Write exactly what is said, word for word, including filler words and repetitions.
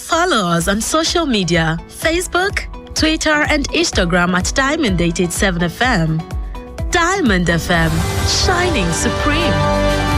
Follow us on social media, Facebook, Twitter, and Instagram at Diamond eight eight seven F M. Diamond F M, shining supreme.